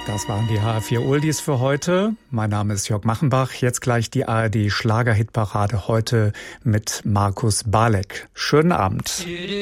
Das waren die HR4 Oldies für heute. Mein Name ist Jörg Machenbach. Jetzt gleich die ARD Schlager-Hitparade heute mit Markus Balek. Schönen Abend.